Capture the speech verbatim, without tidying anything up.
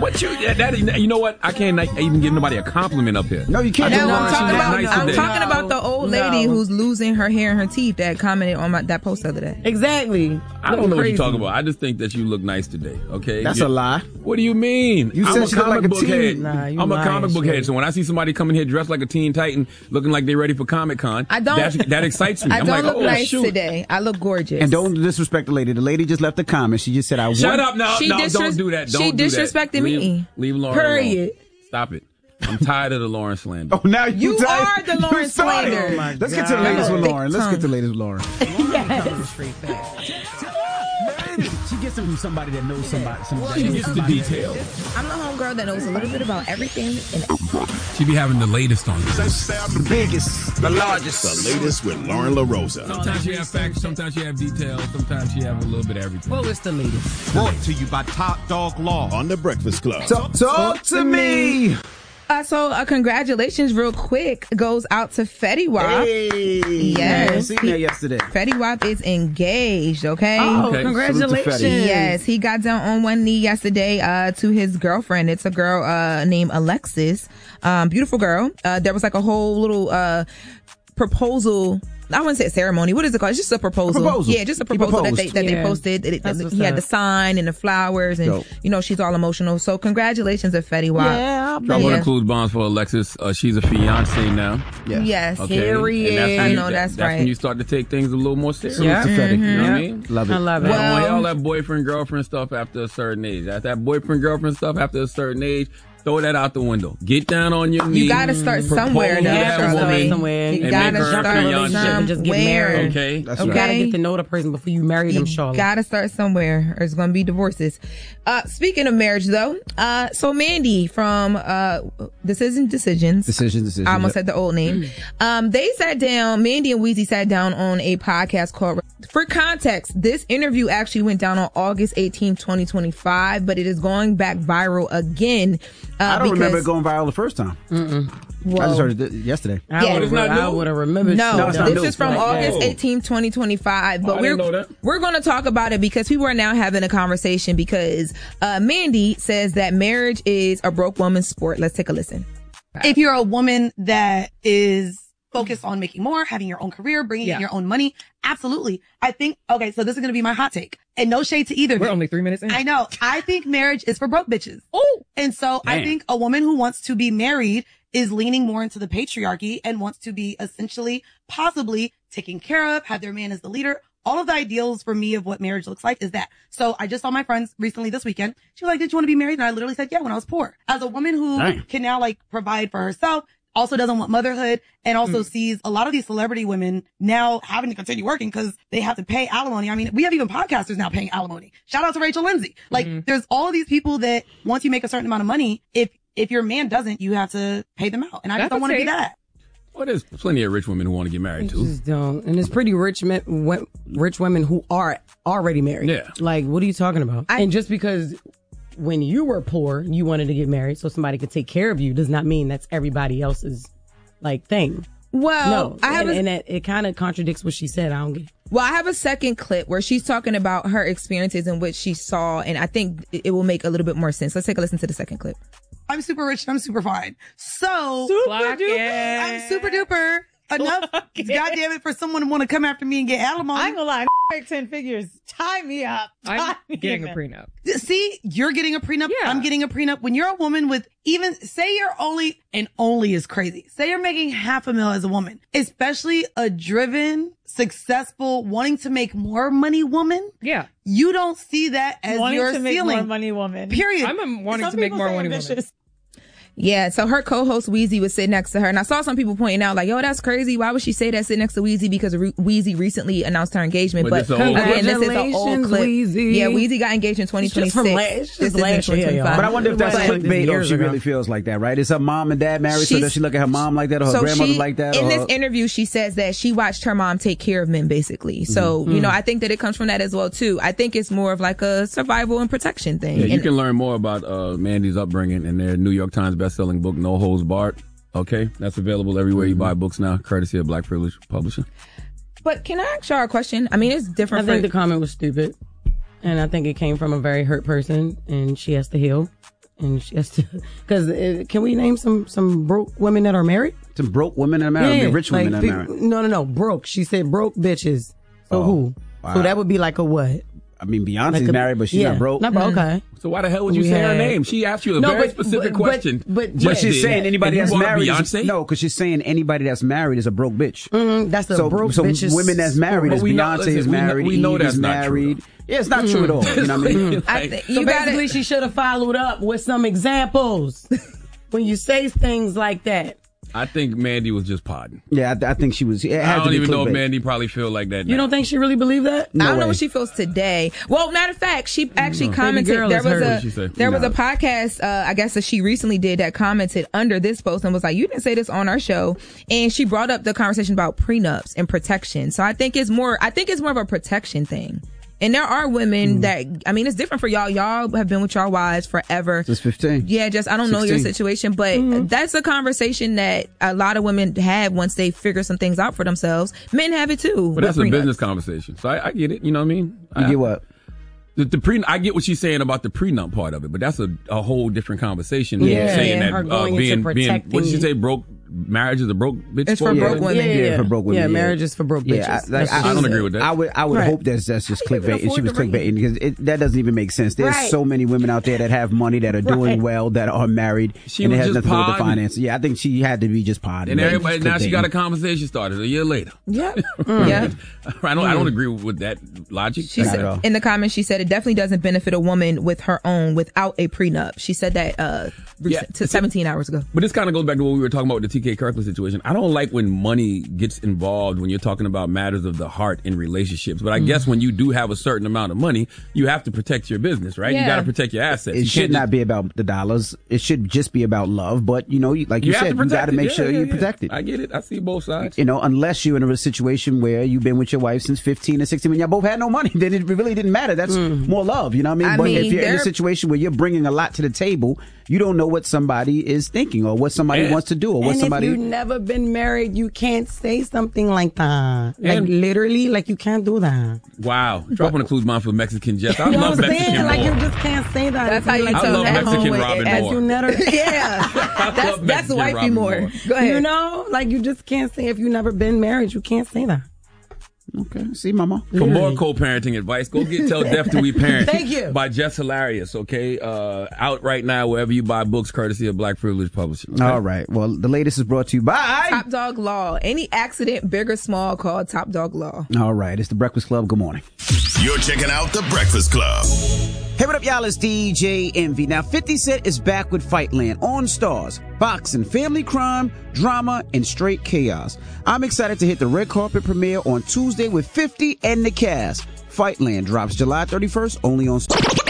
What you? That, that, you know what? I can't even give nobody a compliment up here. No, you can't. No, I'm talking about. Nice I'm today. talking about the old lady No. who's losing her hair and her teeth that commented on my, that post the other day. Exactly. I don't know Crazy. what you're talking about. I just think that you look nice today. Okay, That's you, a lie. What do you mean? You I'm said a she looked comic like a book teen. head. Nah, you I'm a lying, comic book shit. head. So when I see somebody coming here dressed like a Teen Titan, looking like they're ready for Comic Con, I don't- That, that excites me. I I'm don't like, look oh nice shoot. today. I look gorgeous. And don't disrespect the lady. The lady just left a comment. She just said, "I Shut want." up! No, She no, disres- don't do that. Don't she do that. disrespected leave, me. Leave Lauren Period. alone. Stop it. I'm tired of the Lauren slander. Oh, now you, You tired? are the You Lauren started. slander. Oh, my Let's get to the God. ladies with Thick Lauren. Let's get to the tongue. ladies with Lauren. She gets it from somebody that knows somebody. somebody She that knows gets the somebody. details. I'm the homegirl that knows a little bit about everything. And She be having the latest on this. The biggest, the largest. The latest with Lauren LaRosa. Sometimes you have facts, sometimes you have details, sometimes you have a little bit of everything. Well, it's the latest. Brought to you by Top Dog Law on The Breakfast Club. Talk, talk to me. Uh, so, uh, congratulations, real quick, goes out to Fetty Wap. Hey. Yes. I seen that yesterday. Fetty Wap is engaged, okay? Oh, Okay. congratulations. Salute to Fetty. Yes, he got down on one knee yesterday uh, to his girlfriend. It's a girl uh, named Alexis. Um, beautiful girl. Uh, there was like a whole little uh, proposal. I wouldn't say a ceremony. What is it called? It's just a proposal. A proposal. Yeah, just a He proposal that they proposed. that Yeah. they posted. It, That's it, what's he had up. the sign and the flowers, and Dope. you know she's all emotional. So congratulations to Fetty Wap. Yeah, I I bet. want Yeah. to include bonds for Alexis. Uh, she's a fiance now. Yeah. Yes. Okay. Period. And that's when I you- know, that- that's That's right. when you start to take things a little more serious. Yeah. Salute to Fetty. You know what I Yeah. mean? Love it. I love it. I don't want Well- all that boyfriend girlfriend stuff after a certain age. That that boyfriend girlfriend stuff after a certain age, throw that out the window. Get down on your knees. You gotta start propose somewhere, to though. that Yeah, woman, start somewhere. You and gotta make her start a fiance. somewhere. and just get married. Okay. That's You right. gotta Okay. get to know the person before you marry them, You Charlotte. gotta start somewhere, or it's gonna be divorces. Uh, speaking of marriage, though, uh, so Mandy from uh, Decision Decisions. Decision, decision. I almost said the old name. Um, they sat down, Mandy and Weezy sat down on a podcast called, for context, this interview actually went down on August eighteenth, twenty twenty-five, but it is going back viral again. Uh, I don't because, remember it going viral the first time. Whoa. I just heard it yesterday. I Yeah, would it's not have I new? would have remembered. No, No, it's not this new. is from Like August that. eighteenth, twenty twenty-five. But Oh, I we're didn't know that. we're going to talk about it because people are now having a conversation because uh, Mandy says that marriage is a broke woman's sport. Let's take a listen. If you're a woman that is focused on making more, having your own career, bringing Yeah. in your own money, absolutely. I think, okay, so this is going to be my hot take. And no shade to either of We're you. only three minutes in. I know. I think marriage is for broke bitches. Oh, And so I Damn. think a woman who wants to be married is leaning more into the patriarchy and wants to be essentially, possibly taken care of, have their man as the leader. All of the ideals for me of what marriage looks like is that. So I just saw my friends recently this weekend. She was like, did you want to be married? And I literally said, yeah, when I was poor. As a woman who Dang. can now like provide for herself, also doesn't want motherhood, and also sees a lot of these celebrity women now having to continue working because they have to pay alimony. I mean, we have even podcasters now paying alimony. Shout out to Rachel Lindsay. Like, there's all of these people that once you make a certain amount of money, if if your man doesn't, you have to pay them out. And I just That's don't want to a be take. that. Well, there's plenty of rich women who want to get married too. Just don't. And it's pretty rich men, wo- rich women who are already married. Yeah. Like, what are you talking about? I- and just because when you were poor, you wanted to get married so somebody could take care of you does not mean that's everybody else's like thing. Well, No, I have and, a, and it, it kind of contradicts what she said. I don't get. well, I have a second clip where she's talking about her experiences and what she saw, and I think it it will make a little bit more sense. Let's take a listen to the second clip. I'm super rich and I'm super fine. So Clock it. I'm super duper enough. God damn it, for someone to want to come after me and get alimony. I ain't gonna lie, make ten figures. Tie me up. Tie I'm me getting a up. prenup. See, you're getting a prenup. Yeah. I'm getting a prenup. When you're a woman with even, say you're only, and only is crazy. Say you're making half a mil as a woman, especially a driven, successful, wanting to make more money woman. Yeah. You don't see that as Wanting your to make ceiling. more money woman. Period. I'm a wanting Some to make people more say money woman. ambitious. Yeah, so her co-host Weezy was sitting next to her, and I saw some people pointing out like, "Yo, that's crazy. Why would she say that sitting next to Weezy?" Because Re- Weezy recently announced her engagement. But But, this a old again, this is an old Congratulations, clip. Weezy. Yeah, Weezy got engaged in twenty It's just twenty-six. from la- it's just This is in last year, y'all. twenty twenty-five. But I wonder if that's But- clickbait or years she ago. really feels like that, right? Is her mom and dad married, so She's- does she look at her mom like that, or her So grandmother she, like that? in or this her- interview, she says that she watched her mom take care of men, basically. So, you know, I think that it comes from that as well, too. I think it's more of like a survival and protection thing. Yeah, you And- can learn more about uh, Mandy's upbringing in their New York Times best-selling book, No Holds Barred. Okay, that's available everywhere you buy books now, courtesy of Black Privilege Publishing. But can I ask y'all a question? I mean, it's I different think for... the comment was stupid, and I think it came from a very hurt person, and she has to heal. and she has to. Because uh, can we name some some broke women that are married? Some broke women that are married. I mean, rich women like, that are married. No, no, no. Broke. She said broke bitches. So Oh, who? wow. So that would be like a what? I mean, Beyonce's Like a- married, but she's yeah, not broke. Not broke. Okay. So why the hell would you We say her had- name? She asked you a No, very but- specific but- question. but- But just she's then, saying anybody and that's you brought up married. Beyonce? Is, no, because she's saying anybody that's married is a broke bitch. Mm, that's a so, broke so bitch's women that's married But is we know- Beyonce listen, is we know- married. we know Eve that's is not true, married. Yeah, it's not true at all. You know what I mean? I think So you got basically, it. she should have followed up with some examples when you say things like that. I think Mandy was just podding. Yeah, I, I think she was. It had I to don't be even know if clickbait. Mandy probably feel like that. You now. don't think she really believed that? No I don't know way. what she feels today. Well, matter of fact, she actually commented. girl There is was hurt. a What'd she say? there was No. a podcast, uh, I guess that she recently did that commented under this post and was like, "You didn't say this on our show," and she brought up the conversation about prenups and protection. So I think it's more. I think it's more of a protection thing. And there are women Mm. that, I mean, it's different for y'all. Y'all have been with your wives forever. Just fifteen. Yeah, just I don't know your sixteen. situation, but Mm-hmm. that's a conversation that a lot of women have once they figure some things out for themselves. Men have it too. But that's a with prenups. business conversation. So I, I get it. You know what I mean? You I, get what? The, the pre, I get what she's saying about the prenup part of it, but that's a, a whole different conversation. Yeah. saying Yeah, that her uh, going into being being protecting- what did she say? Broke marriage is a broke bitch. It's for sport? broke Yeah. women. Yeah, Yeah, for broke women, Yeah, yeah. marriage is for broke bitches. Yeah, I, like, That's I, what I she don't said. agree with that. I would, I would Right. hope that's that's just I didn't even clickbait, and she afford was the ring. clickbaiting because it, that doesn't even make sense. There's Right. so many women out there that have money that are doing Right. well, that are married, She and it was has just nothing to do with the podding. finances. Yeah, I think she had to be just podding. And everybody now she got a clickbaiting. conversation started a year later. Yeah. Yeah. I don't I don't agree with that logic. She Not said, at all. in the comments, she said it definitely doesn't benefit a woman with her own without a prenup. She said that uh, recent, Yeah. to seventeen hours ago. But this kind of goes back to what we were talking about with the T K Kirkland situation. I don't like when money gets involved when you're talking about matters of the heart in relationships. But I guess when you do have a certain amount of money, you have to protect your business, right? You Yeah. got to protect your assets. It You should can't not just- be about the dollars. It should just be about love. But you know, you- like you, You have said, to you protect got to it. make Yeah, sure yeah, you yeah. protect it. I get it. I see both sides. You know, unless you're in a situation where you've been with your wife since fifteen or sixteen, when y'all both had no money, then it really didn't matter. That's more love, you know what I mean? I but mean, if you're in a there- situation where you're bringing a lot to the table, you don't know what somebody is thinking or what somebody And- wants to do or what And somebody. if you've never been married, you can't say something like that. Like And- literally, like you can't do that. Wow. Dropping a clues bomb for Mexican Jess. I You know love what I'm Mexican saying? Like more. you just can't say that. That's how you like, I tell love at Mexican home with- Robin as- more. You never, Yeah. That's, that's Mexican wifey Robin more. Moore. Go ahead. you know, like you just can't say if you've never been married, you can't say that. Okay, see, mama. For more co-parenting advice, go get Tell Deaf to We Parent. Thank you. By Jess Hilarious, okay? Uh, out right now wherever you buy books, courtesy of Black Privilege Publishing. Okay? All right. Well, the latest is brought to you by. Top Dog Law. Any accident, big or small, called Top Dog Law. All right. It's the Breakfast Club. Good morning. You're checking out The Breakfast Club. Hey, what up, y'all? It's D J Envy. Now, fifty Cent is back with Fightland on Stars. Boxing, family crime, drama, and straight chaos. I'm excited to hit the red carpet premiere on Tuesday with fifty and the cast. Fightland drops July thirty-first only on Stars.